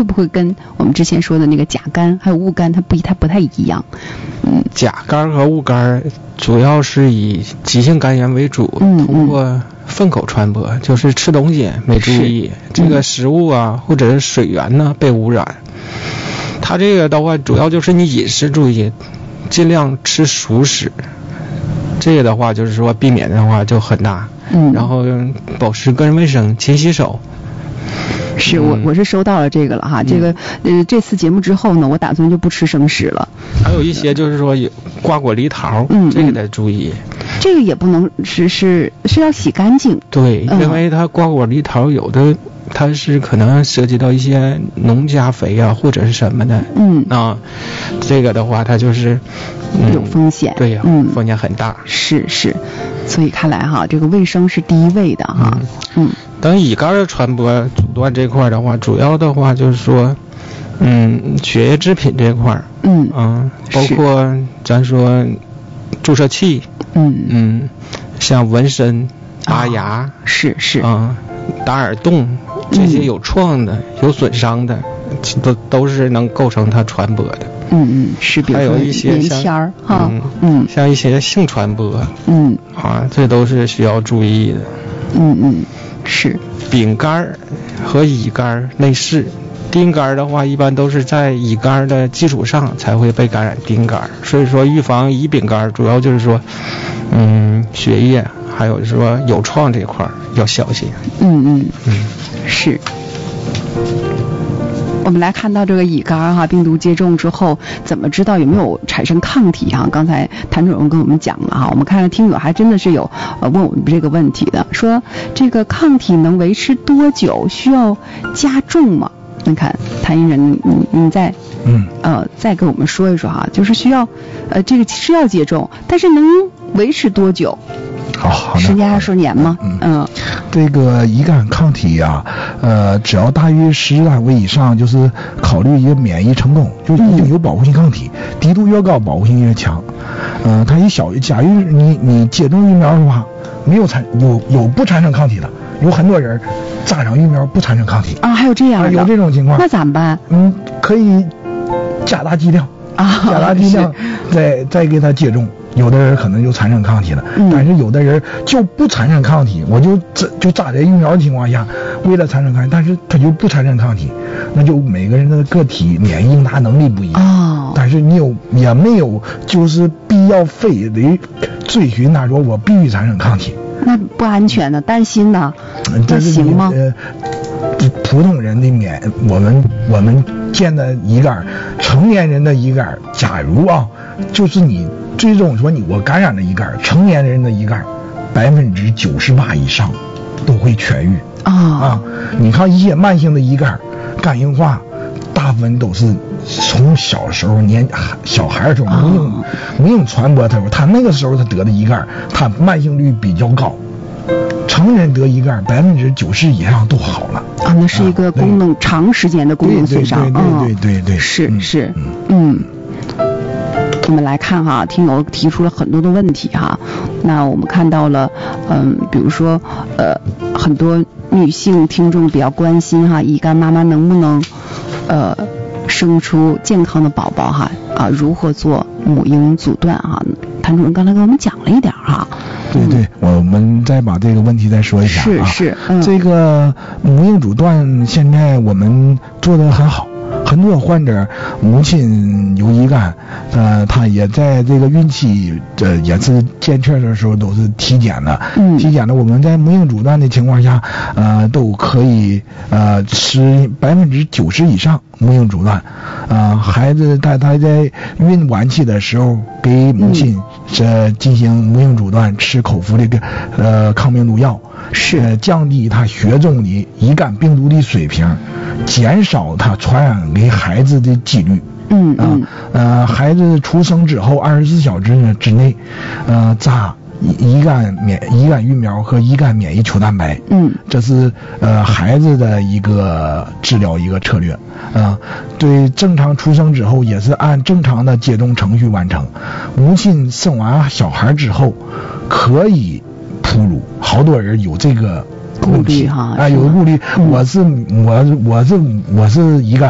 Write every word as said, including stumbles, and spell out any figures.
会不会跟我们之前说的那个甲肝还有戊肝它不它不太一样？嗯， 甲肝和戊肝主要是以急性肝炎为主， 嗯， 通过粪口传播，就是吃东西没注意，这个食物啊、嗯、或者是水源呢被污染。它这个的话，主要就是你饮食注意，尽量吃熟食。这个的话，就是说避免的话就很大。嗯，然后保持个人卫生，勤洗手。 是我我是收到了这个了哈，嗯、这个呃这次节目之后呢，我打算就不吃生食了。 还有一些就是说有瓜果梨桃，嗯，这个得注意。 这个也不能是是是要洗干净。 对，嗯、因为它瓜果梨桃有的它是可能涉及到一些农家肥啊或者是什么的，嗯啊，这个的话它就是、 嗯、有风险。 对呀、啊，嗯，风险很大。 是是，所以看来哈，这个卫生是第一位的哈。嗯。嗯等乙肝的传播阻断这块的话，主要的话就是说，嗯，血液制品这块，嗯嗯，包括咱说注射器，嗯嗯，像纹身、拔牙， 哦、是是， 啊、嗯，打耳洞这些有创的、嗯、有损伤的，都都是能构成它传播的。 嗯嗯，是，比如说还有一些像棉儿哈， 嗯嗯，像一些性传播，嗯啊，这都是需要注意的。 嗯嗯。是丙肝和乙肝类似，丁肝的话一般都是在乙肝的基础上才会被感染丁肝，所以说预防乙丙肝主要就是说嗯血液还有说有创这块要小心。 嗯嗯嗯，是。我们来看到这个乙肝哈，病毒接种之后怎么知道有没有产生抗体哈？刚才谭主任跟我们讲了哈，我们看到听友还真的是有呃问我们这个问题的，说这个抗体能维持多久？需要加重吗？你看谭医生，你你再嗯呃再给我们说一说哈，就是需要呃这个是要接种，但是能维持多久？ 好好的， 十年二十年吗？ 嗯嗯，这个乙肝抗体呀、啊，呃，只要大于十单位以上，就是考虑一个免疫成功，就已经有保护性抗体，嗯、滴度越高，保护性越强。嗯、呃，它一小，假如你你接种疫苗的话，没有产有有不产生抗体的，有很多人扎上疫苗不产生抗体啊，还有这样的、啊， 有这种情况， 那咋办？ 嗯，可以加大剂量啊，加大剂量再再给他接种。有的人可能就产生抗体了，嗯、但是有的人就不产生抗体，我就扎就扎在疫苗的情况下，为了产生抗体，但是他就不产生抗体，那就每个人的个体免疫应答能力不一样。哦。但是你有也没有就是必要非得追寻他说我必须产生抗体， 那不安全的，担心呢。 那行吗？ 呃，普通人的免我们我们见的乙肝，成年人的乙肝，假如啊，就是你。最终说你我感染了乙肝，成年人的乙肝，百分之九十八以上都会痊愈啊、哦、啊！你看一些慢性的乙肝、肝硬化，大部分都是从小时候年小孩的时候母婴母婴传播的时候，他那个时候他得的乙肝，他慢性率比较高。成人得乙肝，百分之九十以上都好了啊！那是一个功能、啊、长时间的功能损伤， 对对对对 对, 对， 是、 嗯、 是，嗯。嗯我们来看哈，听友提出了很多的问题哈。那我们看到了，嗯，比如说，呃，很多女性听众比较关心哈，乙肝妈妈能不能，呃，生出健康的宝宝哈？啊，如何做母婴阻断哈？谭主任刚才给我们讲了一点哈。 对对，嗯、我们再把这个问题再说一下啊。 是是，嗯， 这个母婴阻断现在我们做得很好。很多患者母亲有乙肝，呃，他也在这个孕期，呃，也是监测的时候都是体检的，嗯，体检的我们在母婴阻断的情况下，呃，都可以呃吃百分之九十以上母婴阻断，啊、呃，孩子他他在孕晚期的时候给母亲呃进行母婴阻断，吃口服这个呃抗病毒药。是、呃、降低他血中的乙肝病毒的水平，减少他传染给孩子的几率。嗯嗯、呃，呃，孩子出生之后二十四小时之内，呃，扎乙肝免乙肝疫苗和乙肝免疫球蛋白。嗯，这是呃孩子的一个治疗一个策略。啊、呃，对，正常出生之后也是按正常的接种程序完成。母亲生完小孩之后可以哺乳，好多人有这个顾虑哈， 啊，有顾虑。我是我我是我是乙肝。